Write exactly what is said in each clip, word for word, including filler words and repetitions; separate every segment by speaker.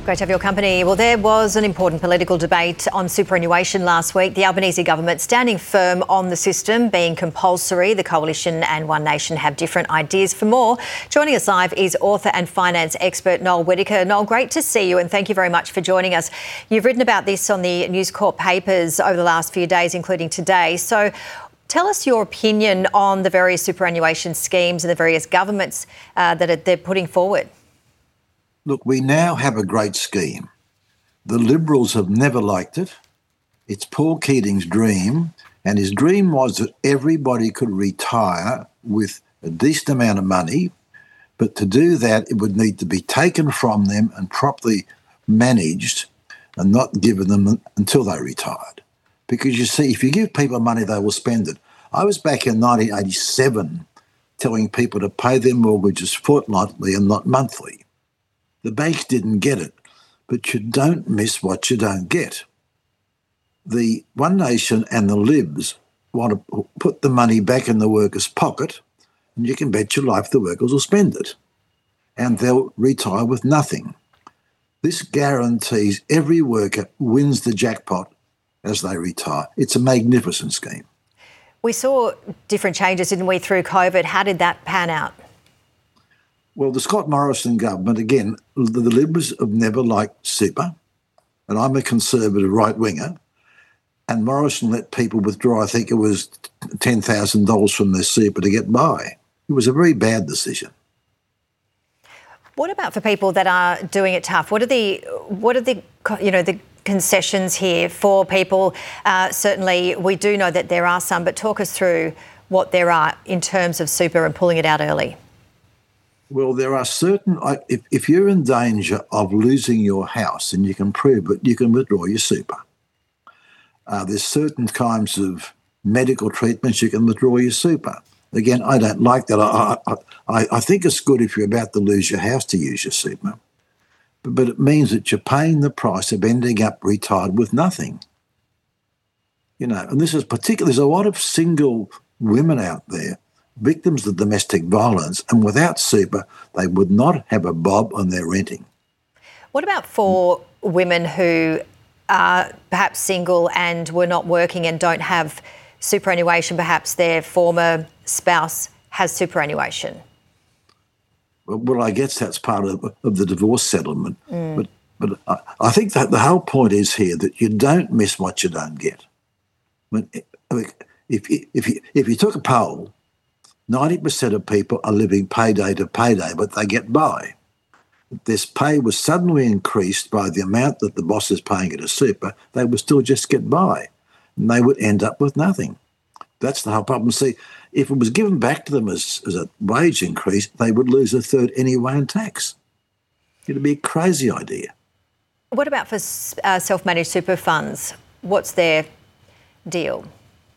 Speaker 1: Great to have your company. Well, there was an important political debate on superannuation last week. The Albanese government standing firm on the system being compulsory. The Coalition and One Nation have different ideas. For more, joining us live is author and finance expert Noel Whittaker. Noel, great to see you and thank you very much for joining us. You've written about this on the News Corp papers over the last few days, including today. So tell us your opinion on the various superannuation schemes and the various governments uh, that they're putting forward.
Speaker 2: Look, we now have a great scheme. The Liberals have never liked it. It's Paul Keating's dream, and his dream was that everybody could retire with a decent amount of money, but to do that, it would need to be taken from them and properly managed and not given them until they retired. Because you see, if you give people money, they will spend it. I was back in nineteen eighty-seven telling people to pay their mortgages fortnightly and not monthly. The banks didn't get it, but you don't miss what you don't get. The One Nation and the Libs want to put the money back in the workers' pocket, and you can bet your life the workers will spend it, and they'll retire with nothing. This guarantees every worker wins the jackpot as they retire. It's a magnificent scheme.
Speaker 1: We saw different changes, didn't we, through COVID? How did that pan out?
Speaker 2: Well, the Scott Morrison government, again, the Liberals have never liked super, and I'm a conservative right-winger, and Morrison let people withdraw, I think it was ten thousand dollars from their super to get by. It was a very bad decision.
Speaker 1: What about for people that are doing it tough? What are the, what are the, you know, the concessions here for people? Uh, certainly, we do know that there are some, but talk us through what there are in terms of super and pulling it out early.
Speaker 2: Well, there are certain, if, if you're in danger of losing your house and you can prove it, you can withdraw your super. Uh, there's certain kinds of medical treatments you can withdraw your super. Again, I don't like that. I, I, I think it's good if you're about to lose your house to use your super, but, but it means that you're paying the price of ending up retired with nothing. You know, and this is particular. There's a lot of single women out there, victims of domestic violence, and without super, they would not have a bob on their renting.
Speaker 1: What about for women who are perhaps single and were not working and don't have superannuation? Perhaps their former spouse has superannuation.
Speaker 2: Well, well I guess that's part of, of the divorce settlement. Mm. But but I, I think that the whole point is here that you don't miss what you don't get. I mean, if, if, if, you, if you took a poll, ninety percent of people are living payday to payday, but they get by. If this pay was suddenly increased by the amount that the boss is paying at a super, they would still just get by, and they would end up with nothing. That's the whole problem. See, if it was given back to them as, as a wage increase, they would lose a third anyway in tax. It'd be a crazy idea.
Speaker 1: What about for uh, self-managed super funds? What's their deal?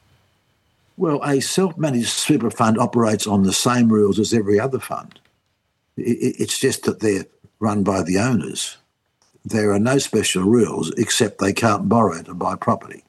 Speaker 2: Well, a self-managed super fund operates on the same rules as every other fund. It's just that they're run by the owners. There are no special rules except they can't borrow to buy property.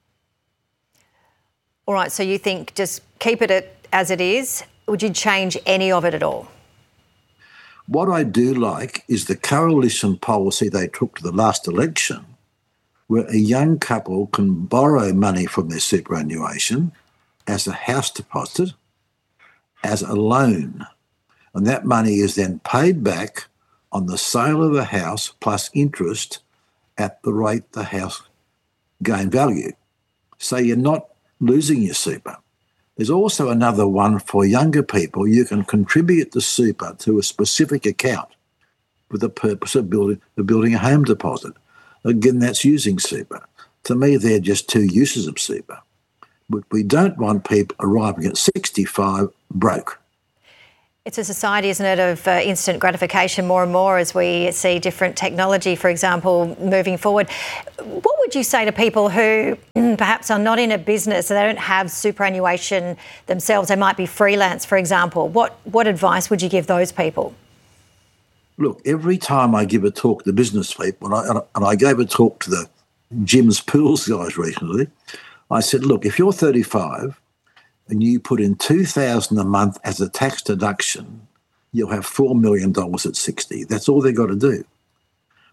Speaker 1: All right, so you think just keep it as it is? Would you change any of it at all?
Speaker 2: What I do like is the coalition policy they took to the last election, where a young couple can borrow money from their superannuation as a house deposit, as a loan. And that money is then paid back on the sale of the house plus interest at the rate the house gained value. So you're not losing your super. There's also another one for younger people. You can contribute the super to a specific account for the purpose of building, of building a home deposit. Again, that's using super. To me, they're just two uses of super. But we don't want people arriving at sixty-five broke.
Speaker 1: It's a society, isn't it, of uh, instant gratification more and more as we see different technology, for example, moving forward. What would you say to people who perhaps are not in a business, they don't have superannuation themselves, they might be freelance, for example? What, what advice would you give those people?
Speaker 2: Look, every time I give a talk to business people, and I, and I gave a talk to the Jim's Pools guys recently, I said, look, if you're thirty-five and you put in two thousand dollars a month as a tax deduction, you'll have four million dollars at sixty. That's all they've got to do.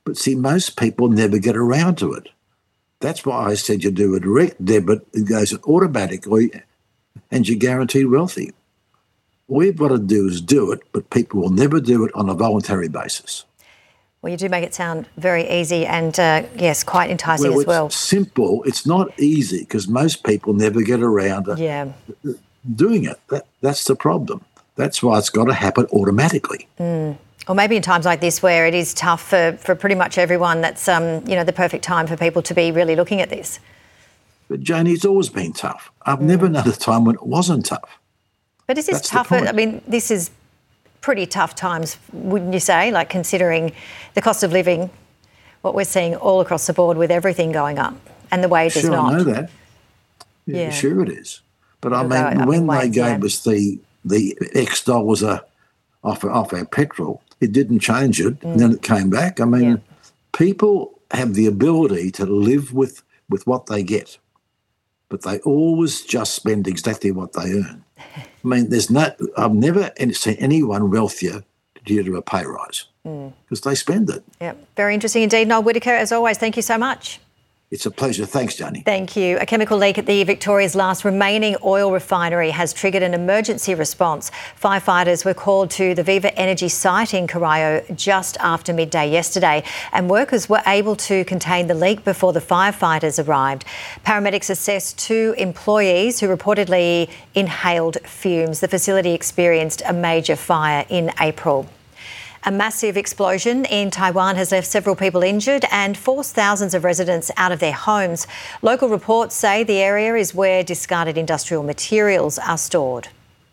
Speaker 2: But see, most people never get around to it. That's why I said you do a direct debit, it goes automatically, and you're guaranteed wealthy. All you've got to do is do it, but people will never do it on a voluntary basis.
Speaker 1: Well, you do make it sound very easy and, uh, yes, quite enticing
Speaker 2: well,
Speaker 1: as well.
Speaker 2: It's simple. It's not easy because most people never get around to
Speaker 1: yeah.
Speaker 2: doing it. That, that's the problem. That's why it's got to happen automatically.
Speaker 1: Mm. Or maybe in times like this where it is tough for, for pretty much everyone, that's, um, you know, the perfect time for people to be really looking at this.
Speaker 2: But, Janie, it's always been tough. I've mm. never known a time when it wasn't tough.
Speaker 1: But is this That's tougher? I mean, this is pretty tough times, wouldn't you say? Like, considering the cost of living, what we're seeing all across the board with everything going up and the wages
Speaker 2: sure,
Speaker 1: not.
Speaker 2: Sure, I know that. Yeah, yeah, sure it is. But I
Speaker 1: It'll
Speaker 2: mean, when
Speaker 1: ways,
Speaker 2: they gave
Speaker 1: yeah.
Speaker 2: us the the X dollars a, off, off our petrol, it didn't change it, mm. and then it came back. I mean, yeah. people have the ability to live with, with what they get, but they always just spend exactly what they earn. I mean, there's no, I've never seen anyone wealthier due to a pay rise because mm. they spend it.
Speaker 1: Yeah, very interesting indeed. Noel Whittaker, as always, thank you so much.
Speaker 2: It's a pleasure. Thanks, Janie.
Speaker 1: Thank you. A chemical leak at the Victoria's last remaining oil refinery has triggered an emergency response. Firefighters were called to the Viva Energy site in Corio just after midday yesterday, and workers were able to contain the leak before the firefighters arrived. Paramedics assessed two employees who reportedly inhaled fumes. The facility experienced a major fire in April. A massive explosion in Taiwan has left several people injured and forced thousands of residents out of their homes. Local reports say the area is where discarded industrial materials are stored.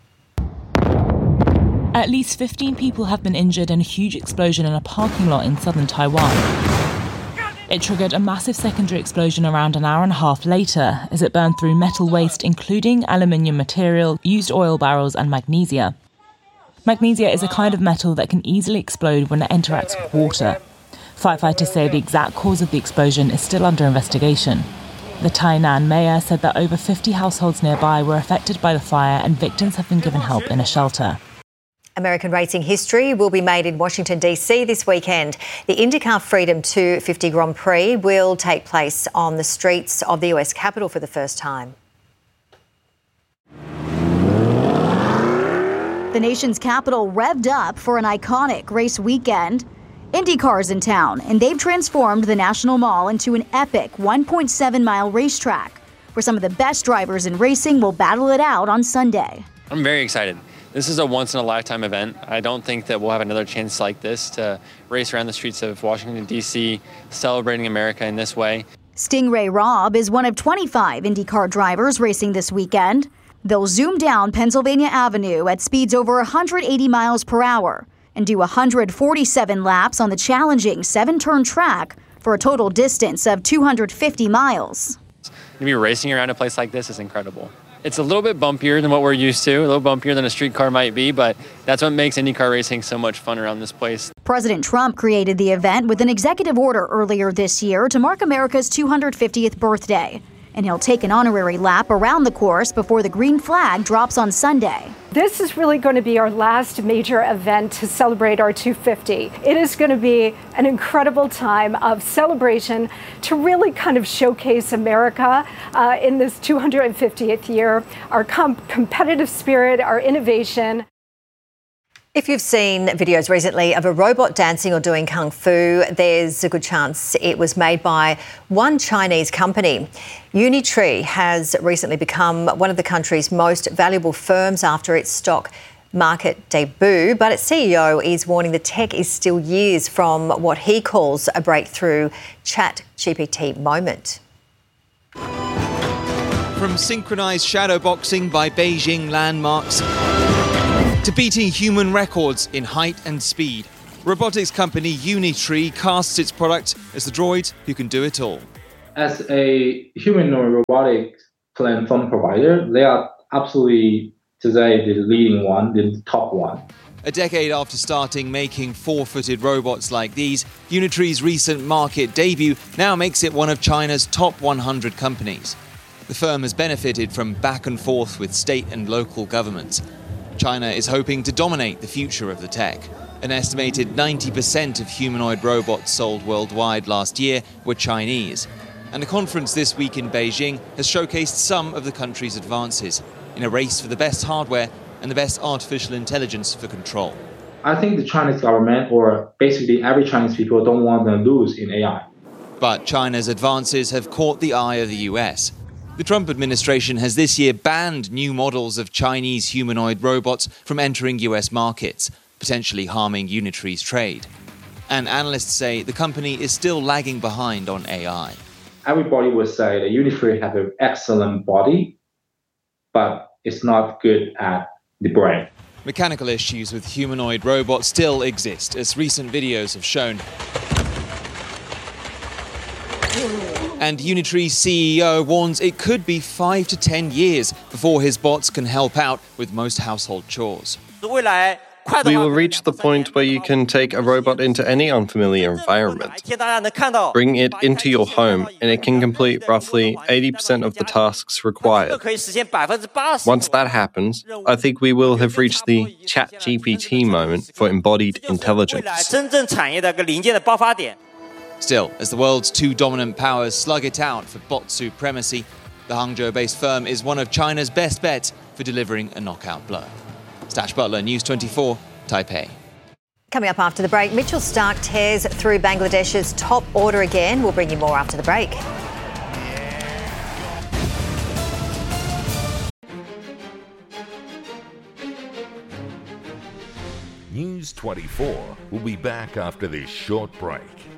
Speaker 3: At least fifteen people have been injured in a huge explosion in a parking lot in southern Taiwan. It triggered a massive secondary explosion around an hour and a half later as it burned through metal waste, including aluminium material, used oil barrels and magnesia. Magnesia is a kind of metal that can easily explode when it interacts with water. Firefighters say the exact cause of the explosion is still under investigation. The Tainan mayor said that over fifty households nearby were affected by the fire and victims have been given help in a shelter.
Speaker 1: American racing history will be made in Washington, D C this weekend. The IndyCar Freedom two fifty Grand Prix will take place on the streets of the U S Capitol for the first time.
Speaker 4: The nation's capital revved up for an iconic race weekend. IndyCar's in town, and they've transformed the National Mall into an epic one point seven mile racetrack, where some of the best drivers in racing will battle it out on Sunday.
Speaker 5: I'm very excited. This is a once-in-a-lifetime event. I don't think that we'll have another chance like this to race around the streets of Washington, D C, celebrating America in this way.
Speaker 4: Stingray Robb is one of twenty-five IndyCar drivers racing this weekend. They'll zoom down Pennsylvania Avenue at speeds over one hundred eighty miles per hour and do one hundred forty-seven laps on the challenging seven-turn track for a total distance of two hundred fifty miles.
Speaker 5: To be racing around a place like this is incredible. It's a little bit bumpier than what we're used to, a little bumpier than a street car might be, but that's what makes IndyCar racing so much fun around this place.
Speaker 4: President Trump created the event with an executive order earlier this year to mark America's two hundred fiftieth birthday. And he'll take an honorary lap around the course before the green flag drops on Sunday.
Speaker 6: This is really going to be our last major event to celebrate our two fifty. It is going to be an incredible time of celebration to really kind of showcase America uh, in this two hundred fiftieth year, our com- competitive spirit, our innovation.
Speaker 1: If you've seen videos recently of a robot dancing or doing kung fu, there's a good chance it was made by one Chinese company. Unitree has recently become one of the country's most valuable firms after its stock market debut, but its C E O is warning the tech is still years from what he calls a breakthrough Chat G P T moment.
Speaker 7: From synchronised shadowboxing by Beijing landmarks to beating human records in height and speed, robotics company Unitree casts its product as the droid who can do it all.
Speaker 8: As a humanoid robotics platform provider, they are absolutely today the leading one, the top one.
Speaker 7: A decade after starting making four-footed robots like these, Unitree's recent market debut now makes it one of China's top one hundred companies. The firm has benefited from back and forth with state and local governments. China is hoping to dominate the future of the tech. An estimated ninety percent of humanoid robots sold worldwide last year were Chinese. And a conference this week in Beijing has showcased some of the country's advances in a race for the best hardware and the best artificial intelligence for control.
Speaker 8: I think the Chinese government, or basically every Chinese people, don't want to lose in A I.
Speaker 7: But China's advances have caught the eye of the U S. The Trump administration has this year banned new models of Chinese humanoid robots from entering U S markets, potentially harming Unitree's trade. And analysts say the company is still lagging behind on A I.
Speaker 8: Everybody would say that Unitree has an excellent body, but it's not good at the brain.
Speaker 7: Mechanical issues with humanoid robots still exist, as recent videos have shown. And Unitree's C E O warns it could be five to ten years before his bots can help out with most household chores.
Speaker 9: We will reach the point where you can take a robot into any unfamiliar environment, bring it into your home, and it can complete roughly eighty percent of the tasks required. Once that happens, I think we will have reached the ChatGPT moment for embodied intelligence.
Speaker 7: Still, as the world's two dominant powers slug it out for bot supremacy, the Hangzhou-based firm is one of China's best bets for delivering a knockout blow. Stash Butler, News twenty-four, Taipei.
Speaker 1: Coming up after the break, Mitchell Starc tears through Bangladesh's top order again. We'll bring you more after the break.
Speaker 10: News twenty-four will be back after this short break.